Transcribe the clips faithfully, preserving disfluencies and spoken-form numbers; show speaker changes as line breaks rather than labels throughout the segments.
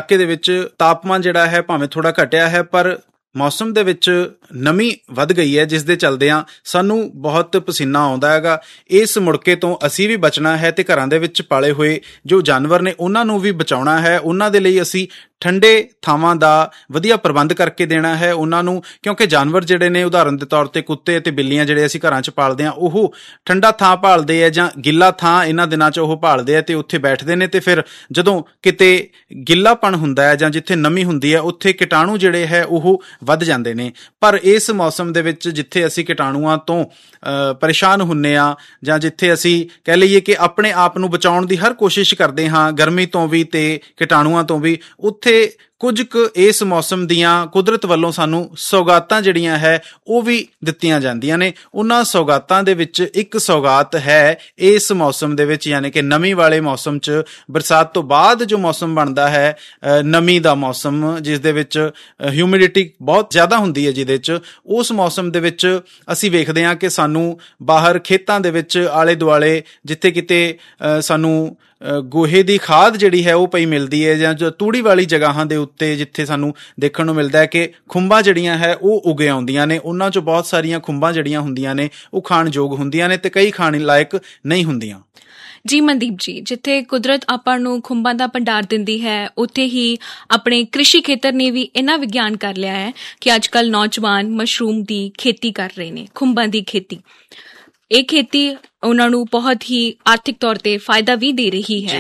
ਇਲਾਕੇ ਦੇ ਵਿੱਚ ਤਾਪਮਾਨ ਜਿਹੜਾ ਹੈ ਭਾਵੇਂ ਥੋੜਾ ਘਟਿਆ ਹੈ, ਪਰ ਮੌਸਮ ਦੇ ਵਿੱਚ ਨਮੀ ਵੱਧ ਗਈ ਹੈ, ਜਿਸ ਦੇ ਚਲਦਿਆਂ ਸਾਨੂੰ ਬਹੁਤ ਪਸੀਨਾ ਆਉਂਦਾ ਹੈਗਾ। ਇਸ ਮੁੜਕੇ ਤੋਂ ਅਸੀਂ ਵੀ ਬਚਣਾ ਹੈ ਤੇ ਘਰਾਂ ਦੇ ਵਿੱਚ ਪਾਲੇ ਹੋਏ ਜੋ ਜਾਨਵਰ ਨੇ ਉਹਨਾਂ ਨੂੰ ਵੀ ਬਚਾਉਣਾ ਹੈ। ਉਹਨਾਂ ਦੇ ਲਈ ਅਸੀਂ ਠੰਡੇ ਥਾਵਾਂ ਦਾ ਵਧੀਆ ਪ੍ਰਬੰਧ ਕਰਕੇ ਦੇਣਾ ਹੈ ਉਹਨਾਂ ਨੂੰ, ਕਿਉਂਕਿ ਜਾਨਵਰ ਜਿਹੜੇ ਨੇ ਉਦਾਹਰਨ ਦੇ ਤੌਰ ਤੇ ਕੁੱਤੇ ਅਤੇ ਬਿੱਲੀਆਂ ਜਿਹੜੇ ਅਸੀਂ ਘਰਾਂ 'ਚ ਪਾਲਦੇ ਹਾਂ, ਉਹ ਠੰਡਾ ਥਾਂ ਭਾਲਦੇ ਆ ਜਾਂ ਗਿੱਲਾ ਥਾਂ ਇਹਨਾਂ ਦਿਨਾਂ 'ਚ ਉਹ ਭਾਲਦੇ ਆ ਤੇ ਉੱਥੇ ਬੈਠਦੇ ਨੇ। ਤੇ ਫਿਰ ਜਦੋਂ ਕਿਤੇ ਗਿੱਲਾਪਣ ਹੁੰਦਾ ਹੈ ਜਾਂ ਜਿੱਥੇ ਨਮੀ ਹੁੰਦੀ ਹੈ ਉੱਥੇ ਕੀਟਾਣੂ ਜਿਹੜੇ ਹੈ ਉਹ ਵੱਧ ਜਾਂਦੇ ਨੇ। ਪਰ ਇਸ ਮੌਸਮ ਦੇ ਵਿੱਚ ਜਿੱਥੇ ਅਸੀਂ ਕੀਟਾਣੂਆਂ ਤੋਂ ਪਰੇਸ਼ਾਨ ਹੁੰਦੇ ਹਾਂ ਜਾਂ ਜਿੱਥੇ ਅਸੀਂ ਕਹਿ ਲਈਏ ਕਿ ਆਪਣੇ ਆਪ ਨੂੰ ਬਚਾਉਣ ਦੀ ਹਰ ਕੋਸ਼ਿਸ਼ ਕਰਦੇ ਹਾਂ ਗਰਮੀ ਤੋਂ ਵੀ ਤੇ ਕੀਟਾਣੂਆਂ ਤੋਂ ਵੀ, ਉੱਥੇ ਕੁਝ ਕੁ ਇਸ ਮੌਸਮ ਦੀਆਂ ਕੁਦਰਤ ਵੱਲੋਂ ਸਾਨੂੰ ਸੌਗਾਤਾਂ ਜਿਹੜੀਆਂ ਹੈ ਉਹ ਵੀ ਦਿੱਤੀਆਂ ਜਾਂਦੀਆਂ ਨੇ। ਉਹਨਾਂ ਸੌਗਾਤਾਂ ਦੇ ਵਿੱਚ ਇੱਕ ਸੌਗਾਤ ਹੈ ਇਸ ਮੌਸਮ ਦੇ ਵਿੱਚ, ਯਾਨੀ ਕਿ ਨਮੀ ਵਾਲੇ ਮੌਸਮ 'ਚ ਬਰਸਾਤ ਤੋਂ ਬਾਅਦ ਜੋ ਮੌਸਮ ਬਣਦਾ ਹੈ ਨਮੀ ਦਾ ਮੌਸਮ, ਜਿਸ ਦੇ ਵਿੱਚ ਹਿਊਮਿਡਿਟੀ ਬਹੁਤ ਜ਼ਿਆਦਾ ਹੁੰਦੀ ਹੈ, ਜਿਹਦੇ 'ਚ ਉਸ ਮੌਸਮ ਦੇ ਵਿੱਚ ਅਸੀਂ ਵੇਖਦੇ ਹਾਂ ਕਿ ਸਾਨੂੰ ਬਾਹਰ ਖੇਤਾਂ ਦੇ ਵਿੱਚ ਆਲੇ ਦੁਆਲੇ ਜਿੱਥੇ ਕਿਤੇ ਸਾਨੂੰ ਗੋਹੇ ਦੀ ਖਾਦ ਜਿਹੜੀ ਹੈ ਉਹ ਪਈ ਮਿਲਦੀ ਹੈ, ਜਾਂ ਜੋ ਤੂੜੀ ਵਾਲੀ ਜਗ੍ਹਾਵਾਂ ਦੇ ਉੱਤੇ ਜਿੱਥੇ ਸਾਨੂੰ ਦੇਖਣ ਨੂੰ ਮਿਲਦਾ ਹੈ ਕਿ ਖੁੰਬਾਂ ਜਿਹੜੀਆਂ ਹੈ ਉਹ ਉੱਗ ਆਉਂਦੀਆਂ ਨੇ। ਉਹਨਾਂ 'ਚੋਂ ਬਹੁਤ ਸਾਰੀਆਂ ਖੁੰਬਾਂ ਜਿਹੜੀਆਂ ਹੁੰਦੀਆਂ ਨੇ ਉਹ ਖਾਣ ਯੋਗ ਹੁੰਦੀਆਂ ਨੇ ਤੇ ਕਈ ਖਾਣ ਲਾਇਕ ਨਹੀਂ ਹੁੰਦੀਆਂ।
ਜੀ ਮਨਦੀਪ ਜੀ, ਜਿੱਥੇ ਕੁਦਰਤ ਆਪਾਂ ਨੂੰ ਖੁੰਬਾਂ ਦਾ ਭੰਡਾਰ ਦਿੰਦੀ ਹੈ, ਉੱਥੇ ਹੀ ਆਪਣੇ ਕ੍ਰਿਸ਼ੀ ਖੇਤਰ ਨੇ ਵੀ ਇੰਨਾ ਵਿਗਿਆਨ ਕਰ ਲਿਆ ਹੈ ਕਿ ਅੱਜ ਕੱਲ੍ਹ ਨੌਜਵਾਨ ਮਸ਼ਰੂਮ ਦੀ ਖੇਤੀ ਕਰ ਰਹੇ ਨੇ, ਖੁੰਬਾਂ ਦੀ ਖੇਤੀ। ਇਹ ਖੇਤੀ ਉਹਨਾਂ ਨੂੰ ਬਹੁਤ ਹੀ ਆਰਥਿਕ ਤੌਰ ਤੇ ਫਾਇਦਾ ਵੀ ਦੇ ਰਹੀ ਹੈ।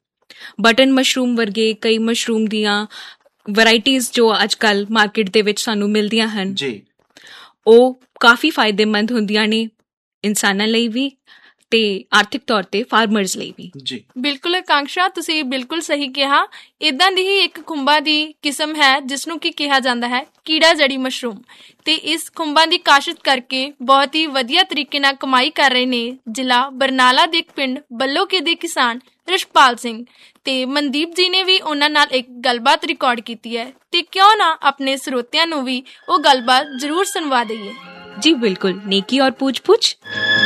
ਬਟਨ ਮਸ਼ਰੂਮ ਵਰਗੇ ਕਈ ਮਸ਼ਰੂਮ ਦੀਆਂ ਵੈਰਾਈਟੀਜ਼ ਜੋ ਅੱਜ ਕੱਲ੍ਹ ਮਾਰਕੀਟ ਦੇ ਵਿੱਚ ਸਾਨੂੰ ਮਿਲਦੀਆਂ ਹਨ ਜੀ, ਉਹ ਕਾਫੀ ਫਾਇਦੇਮੰਦ ਹੁੰਦੀਆਂ ਨੇ ਇਨਸਾਨਾਂ ਲਈ ਵੀ ਤੇ ਆਰਥਿਕ ਤੌਰ ਤੇ ਫਾਰਮਰਸ ਲਈ ਵੀ। ਜੀ
ਬਿਲਕੁਲ ਆਕਾਂक्षा, ਤੁਸੀਂ ਬਿਲਕੁਲ ਸਹੀ ਕਿਹਾ। ਏਦਾਂ ਦੀ ਹੀ ਇੱਕ ਖੁੰਬਾਂ ਦੀ ਕਿਸਮ ਹੈ ਜਿਸ ਨੂੰ ਕੀ ਕਿਹਾ ਜਾਂਦਾ ਹੈ, ਕੀੜਾ ਜੜੀ ਮਸ਼ਰੂਮ, ਤੇ ਇਸ ਖੁੰਬਾਂ ਦੀ ਕਾਸ਼ਤ ਕਰਕੇ ਬਹੁਤ ਹੀ ਵਧੀਆ ਤਰੀਕੇ ਨਾਲ ਕਮਾਈ ਕਰ ਰਹੇ ਨੇ ਜ਼ਿਲ੍ਹਾ ਬਰਨਾਲਾ ਦੇ ਪਿੰਡ ਬੱਲੋਕੇ ਦੇ ਕਿਸਾਨ ਰਿਸ਼ਪਾਲ ਸਿੰਘ। ਤੇ ਮਨਦੀਪ ਜੀ ਨੇ ਵੀ ਉਹਨਾਂ ਨਾਲ ਇੱਕ ਗੱਲਬਾਤ ਰਿਕਾਰਡ ਕੀਤੀ ਹੈ, ਤੇ ਕਿਉਂ ਨਾ ਆਪਣੇ ਸਰੋਤਿਆਂ ਨੂੰ ਵੀ ਉਹ ਗੱਲਬਾਤ ਜ਼ਰੂਰ ਸੁਣਵਾ ਦਈਏ।
ਜੀ ਬਿਲਕੁਲ, ਨੇਕੀ ਔਰ ਪੁੱਛ ਪੁੱਛ।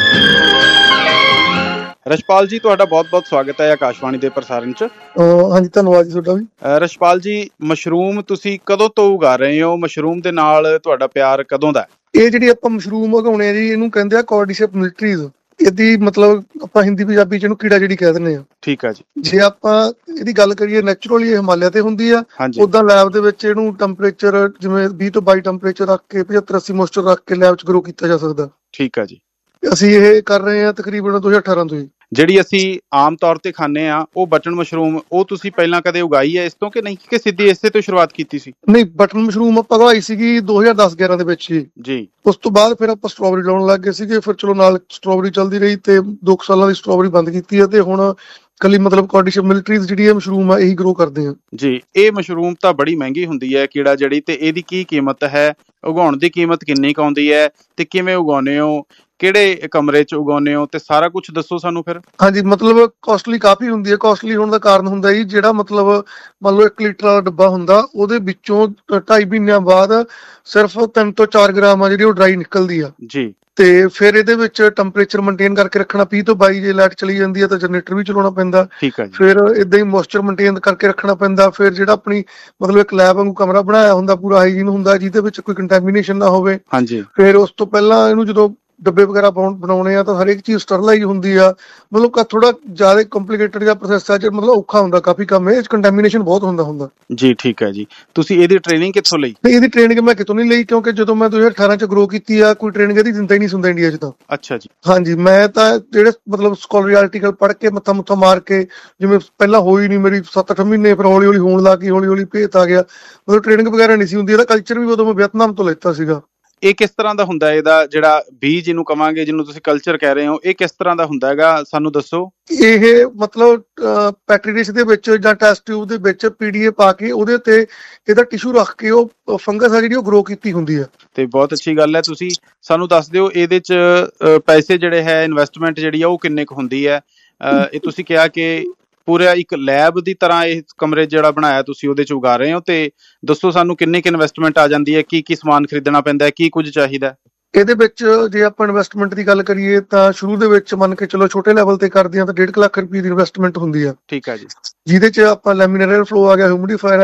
ਰਸ਼ਪਾਲ ਜੀ, ਤੁਹਾਡਾ ਬਹੁਤ-ਬਹੁਤ ਸਵਾਗਤ ਹੈ ਆਕਾਸ਼ਵਾਣੀ ਦੇ ਪ੍ਰਸਾਰਣ 'ਚ।
ਹਾਂਜੀ, ਧੰਨਵਾਦ ਜੀ ਤੁਹਾਡਾ ਵੀ।
ਰਸ਼ਪਾਲ ਜੀ, ਮਸ਼ਰੂਮ ਤੁਸੀਂ ਕਦੋਂ ਤੋਂ ਉਗਾ ਰਹੇ ਹੋ? ਮਸ਼ਰੂਮ ਦੇ ਨਾਲ ਤੁਹਾਡਾ ਪਿਆਰ ਕਦੋਂ ਦਾ?
ਇਹ ਜਿਹੜੀ ਆਪਾਂ ਮਸ਼ਰੂਮ ਉਗਾਉਣੇ ਆ ਜੀ, ਇਹਨੂੰ ਕਹਿੰਦੇ ਆ ਕਾਰਡੀਸੈਪ ਮਿਲਟਰੀਜ਼। ਇਹਦੀ ਮਤਲਬ ਆਪਾਂ ਹਿੰਦੀ ਪੰਜਾਬੀ 'ਚ ਇਹਨੂੰ ਕੀੜਾ ਜਿਹੜੀ ਕਹਿ ਦਿੰਦੇ ਆ। ਠੀਕ ਆ ਜੀ। ਜੇ ਆਪਾਂ ਇਹਦੀ ਗੱਲ ਕਰੀਏ, ਨੈਚੁਰਲੀ ਇਹ ਹਿਮਾਲਿਆ ਤੇ ਹੁੰਦੀ ਆ। ਉਦਾਂ ਲੈਬ ਦੇ ਵਿੱਚ ਇਹਨੂੰ ਟੈਂਪਰੇਚਰ ਜਿਵੇਂ ਵੀਹ ਤੋਂ ਬਾਈ ਟੈਂਪਰੇਚਰ ਰੱਖ ਕੇ ਪਝੱਤਰ ਅੱਸੀ ਮੋਇਸਚਰ ਰੱਖ ਕੇ ਲੈਬ 'ਚ ਗਰੋ ਕੀਤਾ ਜਾ ਸਕਦਾ। ਠੀਕ ਆ ਜੀ। ਅਸੀਂ ਇਹ ਕਰ ਰਹੇ ਹਾਂ ਤਕਰੀਬਨ ਦੋ ਹਜ਼ਾਰ ਅਠਾਰਾਂ ਤੋਂ ਹੀ।
ਜਿਹੜੀ ਅਸੀਂ ਆਮ ਤੌਰ ਤੇ ਖਾਂਦੇ ਆ ਉਹ ਬਟਨ ਮਸ਼ਰੂਮ, ਉਹ ਤੁਸੀਂ ਪਹਿਲਾਂ ਕਦੇ ਉਗਾਈ ਹੈ ਇਸ ਤੋਂ ਕਿ ਨਹੀਂ, ਕਿ ਸਿੱਧੀ ਇਸੇ ਤੋਂ ਸ਼ੁਰੂਆਤ ਕੀਤੀ ਸੀ?
ਨਹੀਂ, ਬਟਨ ਮਸ਼ਰੂਮ ਆਪਾਂ ਉਗਾਈ ਸੀਗੀ ਦੋ ਹਜ਼ਾਰ ਦਸ ਗਿਆਰਾਂ ਦੇ ਵਿੱਚ ਹੀ ਜੀ। ਉਸ ਤੋਂ ਬਾਅਦ ਫਿਰ ਆਪਾਂ ਸਟ੍ਰਾਬੇਰੀ ਲਾਉਣ ਲੱਗ ਗਏ ਸੀਗੇ। ਫਿਰ ਚਲੋ ਨਾਲ ਸਟ੍ਰਾਬੇਰੀ ਚੱਲਦੀ ਰਹੀ ਤੇ ਦੋ ਕੁ ਸਾਲਾਂ ਦੀ ਸਟ੍ਰਾਬੇਰੀ ਬੰਦ ਕੀਤੀ ਹੈ ਤੇ ਹੁਣ ਕੱਲੀ ਮਤਲਬ ਕਾਰਡੀਸੈਪ ਮਿਲਟਰੀਜ਼ ਜਿਹੜੀ ਹੈ ਮਸ਼ਰੂਮ ਆ ਇਹੀ ਗਰੋ ਕਰਦੇ ਆ ਜੀ।
ਇਹ ਮਸ਼ਰੂਮ ਤਾਂ ਬੜੀ ਮਹਿੰਗੀ ਹੁੰਦੀ ਹੈ ਕੀੜਾ ਜੜੀ, ਤੇ ਇਹਦੀ ਕੀ ਕੀਮਤ ਹੈ? ਉਗਾਉਣ ਦੀ ਕੀਮਤ ਕਿੰਨੀ ਕੁ ਆਉਂਦੀ ਹੈ ਤੇ ਕਿਵੇਂ ਉਗਾਉਂਦੇ ਹੋ, ਕਿਹੜੇ ਕਮਰੇ 'ਚ ਉਗਾਉਂਦੇ ਹੋ, ਤੇ ਸਾਰਾ ਕੁਛ ਦੱਸੋ ਸਾਨੂੰ ਫਿਰ।
ਹਾਂਜੀ, ਮਤਲਬ ਕਾਸਟਲੀ ਕਾਫੀ ਹੁੰਦੀ ਹੈ। ਕਾਸਟਲੀ ਹੋਣ ਦਾ ਕਾਰਨ ਹੁੰਦਾ ਜੀ, ਜਿਹੜਾ ਮਤਲਬ ਮੰਨ ਲਓ ਇੱਕ ਲੀਟਰ ਵਾਲਾ ਡੱਬਾ ਹੁੰਦਾ, ਉਹਦੇ ਵਿੱਚੋਂ ਢਾਈ ਮਹੀਨਿਆਂ ਬਾਅਦ ਸਿਰਫ ਤਿੰਨ ਤੋਂ ਚਾਰ ਗ੍ਰਾਮ ਆ ਜਿਹੜੀ ਉਹ ਡਰਾਈ ਨਿਕਲਦੀ ਆ ਜੀ। ਤੇ ਫਿਰ ਇਹਦੇ ਵਿੱਚ ਟੈਂਪਰੇਚਰ ਮੇਨਟੇਨ ਕਰਕੇ ਰੱਖਣਾ, ਵੀਹ ਤੋਂ ਬਾਈ ਜੇ ਲਾਈਟ ਚਲੀ ਜਾਂਦੀ ਹੈ ਤਾਂ ਜਨਰੇਟਰ ਵੀ ਚਲਾਉਣਾ ਪੈਂਦਾ। ਫਿਰ ਏਦਾਂ ਹੀ ਮੋਇਸਚਰ ਮੇਨਟੇਨ ਕਰਕੇ ਰੱਖਣਾ ਪੈਂਦਾ। ਫਿਰ ਜਿਹੜਾ ਆਪਣੀ ਮਤਲਬ ਇੱਕ ਲੈਬ ਵਾਂਗੂ ਕਮਰਾ ਬਣਾਇਆ ਹੁੰਦਾ, ਪੂਰਾ ਹਾਈਜੀਨ ਹੁੰਦਾ, ਜਿਹਦੇ ਵਿੱਚ ਕੋਈ ਕੰਟੈਮੀਨੇਸ਼ਨ ਨਾ ਹੋਵੇ। ਹਾਂਜੀ। ਫਿਰ ਉਸ ਤੋਂ ਪਹਿਲਾਂ ਇਹਨੂੰ ਜਦੋਂ ਡੱਬੇ ਵਗੈਰਾ ਬਣਾਉਣੇ ਆ ਤਾਂ ਹਰੇਕ ਚੀਜ਼ ਸਟਰਲਾਈਜ਼ ਹੁੰਦੀ ਆ। ਮਤਲਬ ਥੋੜਾ ਜ਼ਿਆਦਾ ਕੰਪਲੀਕੇਟਡ ਜਿਹਾ ਪ੍ਰੋਸੈਸ ਆ, ਮਤਲਬ ਔਖਾ ਹੁੰਦਾ ਕਾਫੀ ਕੰਮ। ਇਹ ਕੰਟੈਮੀਨੇਸ਼ਨ ਬਹੁਤ ਹੁੰਦਾ ਹੁੰਦਾ ਜੀ। ਠੀਕ ਹੈ ਜੀ। ਤੁਸੀਂ ਇਹਦੀ ਟ੍ਰੇਨਿੰਗ ਕਿੱਥੋਂ ਲਈ? ਇਹਦੀ ਟ੍ਰੇਨਿੰਗ ਮੈਂ ਕਿਤੋਂ ਨਹੀਂ ਲਈ, ਕਿਉਂਕਿ ਜਦੋਂ ਮੈਂ ਦੋ ਹਜ਼ਾਰ ਅਠਾਰਾਂ ਚ ਗਰੋ ਕੀਤੀ ਆ ਕੋਈ ਟ੍ਰੇਨਿੰਗ ਇਹਦੀ ਦਿੰਦਾ ਹੀ ਨਹੀਂ ਸੁਣਦਾ ਇੰਡੀਆ ਚ ਤਾਂ। ਅੱਛਾ ਜੀ। ਹਾਂਜੀ, ਮੈਂ ਤਾਂ ਜਿਹੜੇ ਮਤਲਬ ਸਕਾਲਰੀ ਆਰਟੀਕਲ ਪੜ੍ਹ ਕੇ ਮੱਥਾ ਮੁੱਥਾ ਮਾਰ ਕੇ, ਜਿਵੇਂ ਪਹਿਲਾਂ ਹੋਈ ਨਹੀਂ ਮੇਰੀ ਸੱਤ ਅੱਠ ਮਹੀਨੇ, ਫਿਰ ਹੌਲੀ ਹੌਲੀ ਹੋਣ ਲੱਗ ਗਈ, ਹੌਲੀ ਹੌਲੀ ਭੇਤ ਆ ਗਿਆ। ਮਤਲਬ ਟ੍ਰੇਨਿੰਗ ਵਗੈਰਾ ਨਹੀਂ ਸੀ ਹੁੰਦੀ। ਇਹਦਾ ਕਲਚਰ ਵੀ ਉਦੋਂ ਮੈਂ ਵੀਅਤਨਾਮ ਤੋਂ ਲੈਤਾ ਸੀਗਾ। ਇਹ ਕਿਸ ਤਰ੍ਹਾਂ ਦਾ ਹੁੰਦਾ? ਇਹਦਾ ਜਿਹੜਾ ਬੀਜ ਜਿਹਨੂੰ ਕਵਾਂਗੇ, ਜਿਹਨੂੰ ਤੁਸੀਂ ਕਲਚਰ ਕਹਿ ਰਹੇ ਹੋ, ਇਹ ਕਿਸ ਤਰ੍ਹਾਂ ਦਾ ਹੁੰਦਾ ਹੈਗਾ, ਸਾਨੂੰ ਦੱਸੋ। ਇਹ ਮਤਲਬ ਪੈਟਰੀ ਡਿਸ਼ ਦੇ ਵਿੱਚ ਜਾਂ ਟੈਸਟ ਟਿਊਬ ਦੇ ਵਿੱਚ ਪੀਡੀਏ ਪਾ ਕੇ ਉਹਦੇ ਉੱਤੇ ਇਹਦਾ ਟਿਸ਼ੂ ਰੱਖ ਕੇ ਉਹ ਫੰਗਸ ਆ ਜਿਹੜੀ ਉਹ ਗਰੋ ਕੀਤੀ ਹੁੰਦੀ ਹੈ। ਤੇ ਬਹੁਤ ਅੱਛੀ ਗੱਲ ਹੈ। ਤੁਸੀਂ ਸਾਨੂੰ ਦੱਸ ਦਿਓ ਇਹਦੇ ਚ ਪੈਸੇ ਜਿਹੜੇ ਹੈ, ਇਨਵੈਸਟਮੈਂਟ ਜਿਹੜੀ ਆ ਉਹ ਕਿੰਨੇ ਕੁ ਹੁੰਦੀ ਹੈ? ਇਹ ਤੁਸੀਂ ਕਿਹਾ ਕਿ ਪੂਰਾ ਇੱਕ ਲੈਬ ਦੀ ਤਰ੍ਹਾਂ ਇਹ ਕਮਰੇ ਜਿਹੜਾ ਬਣਾਇਆ ਤੁਸੀਂ ਉਹਦੇ ਚ ਉਗਾ ਰਹੇ ਹੋ, ਤੇ ਦੱਸੋ ਸਾਨੂੰ ਕਿੰਨੀ ਕੁ ਇਨਵੈਸਟਮੈਂਟ ਆ ਜਾਂਦੀ ਹੈ, ਕੀ ਕੀ ਸਮਾਨ ਖਰੀਦਣਾ ਪੈਂਦਾ ਹੈ, ਕੀ ਕੁਝ ਚਾਹੀਦਾ? ਇਹਦੇ ਵਿੱਚ ਜੇ ਆਪਾਂ ਇਨਵੈਸਟਮੈਂਟ ਦੀ ਗੱਲ ਕਰੀਏ ਤਾਂ ਸ਼ੁਰੂ ਦੇ ਵਿੱਚ ਮੰਨ ਕੇ ਚਲੋ ਛੋਟੇ ਲੈਵਲ ਤੇ ਕਰਦੇ ਹਾਂ ਤਾਂ ਡੇਢ ਕੁ ਲੱਖ ਰੁਪਏ ਦੀ ਇਨਵੈਸਟਮੈਂਟ ਹੁੰਦੀ ਆ। ਠੀਕ ਹੈ ਜੀ। ਜਿਹਦੇ ਚ ਆਪਾਂ ਲੈਮੀਨੇਟਰ ਫਲੋ ਆ ਗਿਆ, ਹਿਊਮਿਡੀਫਾਇਰ